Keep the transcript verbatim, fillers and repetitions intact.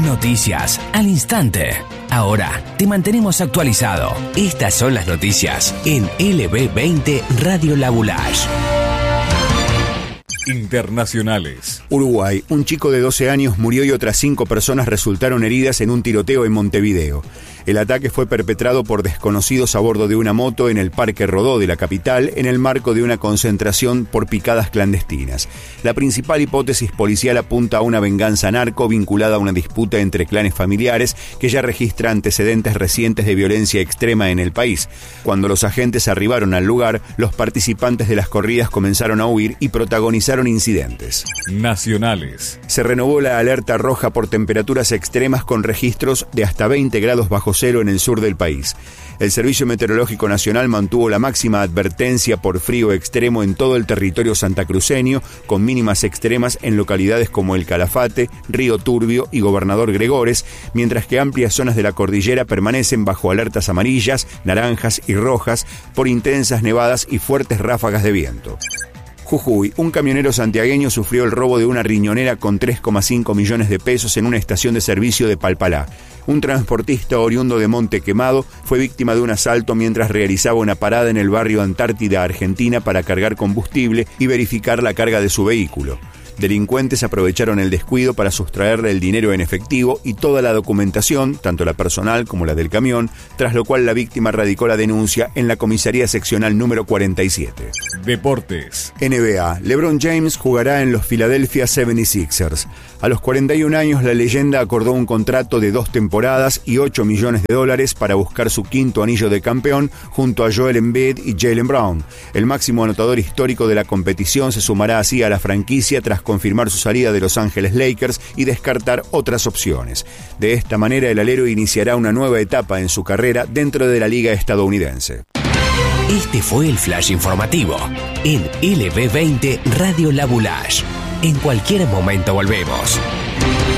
Noticias al instante. Ahora te mantenemos actualizado. Estas son las noticias en L B veinte Radio La Boulage. Internacionales. Uruguay. Un chico de doce años murió y otras cinco personas resultaron heridas en un tiroteo en Montevideo. El ataque fue perpetrado por desconocidos a bordo de una moto en el Parque Rodó de la capital en el marco de una concentración por picadas clandestinas. La principal hipótesis policial apunta a una venganza narco vinculada a una disputa entre clanes familiares que ya registra antecedentes recientes de violencia extrema en el país. Cuando los agentes arribaron al lugar, los participantes de las corridas comenzaron a huir y protagonizaron incidentes. Nacionales. Se renovó la alerta roja por temperaturas extremas con registros de hasta veinte grados bajo cero en el sur del país. El Servicio Meteorológico Nacional mantuvo la máxima advertencia por frío extremo en todo el territorio santacruceño, con mínimas extremas en localidades como El Calafate, Río Turbio y Gobernador Gregores, mientras que amplias zonas de la cordillera permanecen bajo alertas amarillas, naranjas y rojas por intensas nevadas y fuertes ráfagas de viento. Jujuy. Un camionero santiagueño sufrió el robo de una riñonera con tres coma cinco millones de pesos en una estación de servicio de Palpalá. Un transportista oriundo de Monte Quemado fue víctima de un asalto mientras realizaba una parada en el barrio Antártida, Argentina, para cargar combustible y verificar la carga de su vehículo. Delincuentes aprovecharon el descuido para sustraerle el dinero en efectivo y toda la documentación, tanto la personal como la del camión, tras lo cual la víctima radicó la denuncia en la comisaría seccional número cuarenta y siete. Deportes. N B A. LeBron James jugará en los Philadelphia setenta y seis ers. A los cuarenta y un años, la leyenda acordó un contrato de dos temporadas y ocho millones de dólares para buscar su quinto anillo de campeón junto a Joel Embiid y Jaylen Brown. El máximo anotador histórico de la competición se sumará así a la franquicia tras confirmar su salida de Los Ángeles Lakers y descartar otras opciones. De esta manera, el alero iniciará una nueva etapa en su carrera dentro de la liga estadounidense. Este fue el flash informativo en L B veinte Radio La Boulage. En cualquier momento volvemos.